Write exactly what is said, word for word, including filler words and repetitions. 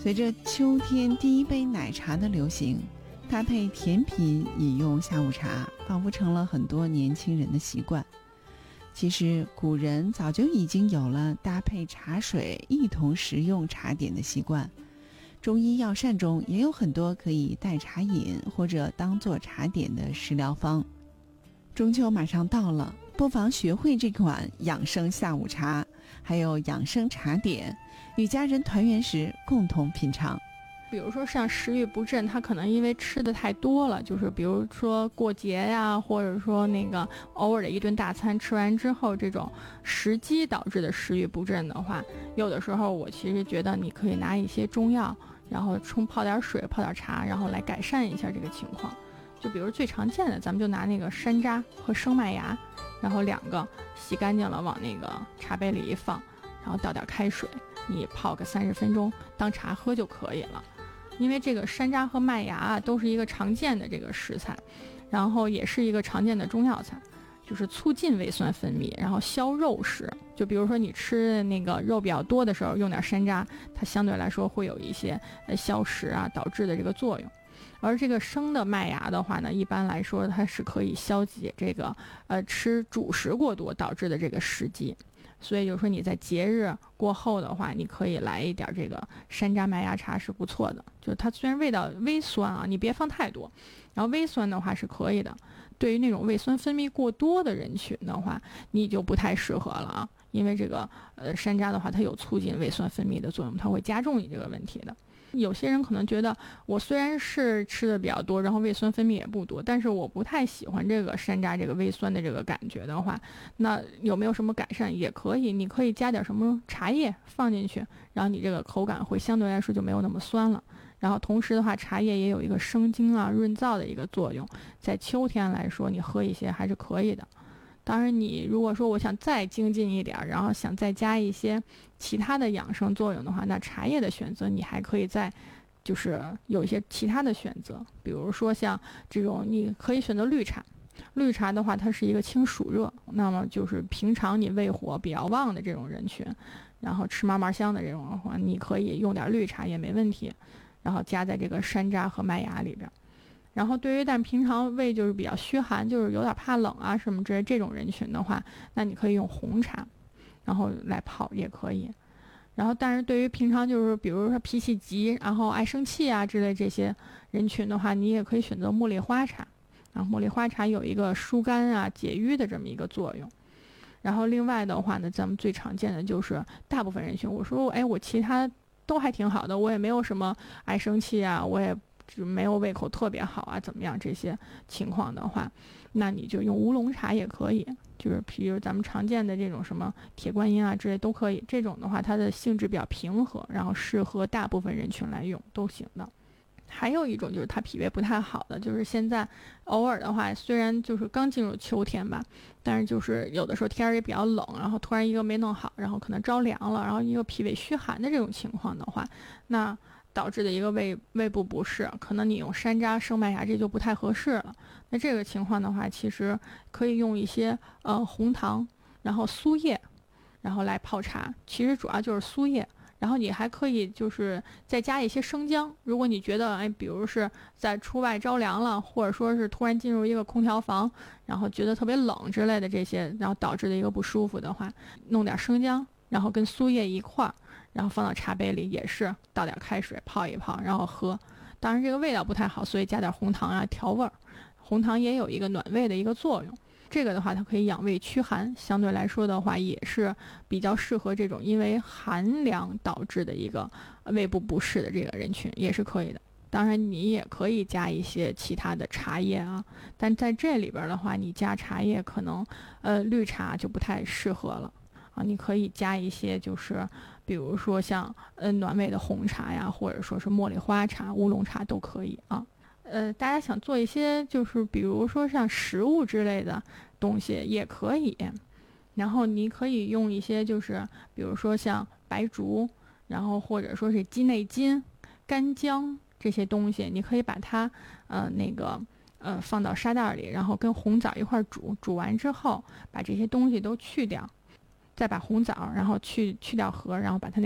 随着秋天第一杯奶茶的流行，搭配甜品饮用下午茶仿佛成了很多年轻人的习惯。其实古人早就已经有了搭配茶水一同食用茶点的习惯，中医药膳中也有很多可以代茶饮或者当做茶点的食疗方。中秋马上到了，不妨学会这款养生下午茶，还有养生茶点，与家人团圆时共同品尝。 比如说像食欲不振，他可能因为吃的太多了，就是比如说过节呀，或者说那个偶尔的一顿大餐吃完之后，这种食积导致的食欲不振的话，有的时候我其实觉得你可以拿一些中药，然后冲泡点水泡点茶，然后来改善一下这个情况。就比如最常见的，咱们就拿那个山楂和生麦芽，然后两个洗干净了往那个茶杯里一放，然后倒点开水，你泡个三十分钟当茶喝就可以了。因为这个山楂和麦芽啊都是一个常见的这个食材，然后也是一个常见的中药材，就是促进胃酸分泌，然后消肉食。就比如说你吃那个肉比较多的时候用点山楂，它相对来说会有一些呃消食啊导致的这个作用。而这个生的麦芽的话呢，一般来说它是可以消解这个呃吃主食过多导致的这个食积。所以就是说你在节日过后的话，你可以来一点这个山楂麦芽茶是不错的。就它虽然味道微酸啊，你别放太多，然后微酸的话是可以的。对于那种胃酸分泌过多的人群的话，你就不太适合了啊，因为这个呃山楂的话，它有促进胃酸分泌的作用，它会加重你这个问题的。有些人可能觉得我虽然是吃的比较多，然后胃酸分泌也不多，但是我不太喜欢这个山楂这个胃酸的这个感觉的话，那有没有什么改善？也可以，你可以加点什么茶叶放进去，然后你这个口感会相对来说就没有那么酸了。然后同时的话，茶叶也有一个生津啊润燥的一个作用，在秋天来说你喝一些还是可以的。当然你如果说我想再精进一点，然后想再加一些其他的养生作用的话，那茶叶的选择你还可以再就是有一些其他的选择。比如说像这种你可以选择绿茶，绿茶的话它是一个清暑热，那么就是平常你胃火比较旺的这种人群，然后吃嘛嘛香的这种的话，你可以用点绿茶也没问题，然后加在这个山楂和麦芽里边。然后对于但平常胃就是比较虚寒，就是有点怕冷啊什么之类这种人群的话，那你可以用红茶然后来泡也可以。然后但是对于平常就是比如说脾气急然后爱生气啊之类这些人群的话，你也可以选择茉莉花茶。然后茉莉花茶有一个疏肝啊解郁的这么一个作用。然后另外的话呢，咱们最常见的就是大部分人群，我说哎我其他都还挺好的，我也没有什么爱生气啊，我也就没有胃口特别好啊怎么样，这些情况的话，那你就用乌龙茶也可以，就是比如咱们常见的这种什么铁观音啊之类都可以。这种的话它的性质比较平和，然后适合大部分人群来用都行的。还有一种就是他脾胃不太好的，就是现在偶尔的话，虽然就是刚进入秋天吧，但是就是有的时候天儿也比较冷，然后突然一个没弄好，然后可能着凉了，然后一个脾胃虚寒的这种情况的话，那导致的一个胃胃部不适，可能你用山楂生麦芽这就不太合适了。那这个情况的话，其实可以用一些呃红糖然后苏叶然后来泡茶，其实主要就是苏叶。然后你还可以就是再加一些生姜，如果你觉得哎，比如是在出外着凉了，或者说是突然进入一个空调房，然后觉得特别冷之类的这些，然后导致的一个不舒服的话，弄点生姜，然后跟苏叶一块儿，然后放到茶杯里，也是倒点开水泡一泡，然后喝。当然这个味道不太好，所以加点红糖啊调味儿。红糖也有一个暖胃的一个作用。这个的话它可以养胃驱寒，相对来说的话也是比较适合这种因为寒凉导致的一个胃部不适的这个人群，也是可以的。当然你也可以加一些其他的茶叶啊，但在这里边的话你加茶叶可能呃绿茶就不太适合了啊，你可以加一些就是比如说像呃暖胃的红茶呀，或者说是茉莉花茶、乌龙茶都可以啊。呃，大家想做一些就是比如说像食物之类的东西也可以，然后你可以用一些就是比如说像白术，然后或者说是鸡内金、干姜这些东西，你可以把它呃那个呃放到沙袋里，然后跟红枣一块煮，煮完之后把这些东西都去掉，再把红枣然后去去掉核，然后把它那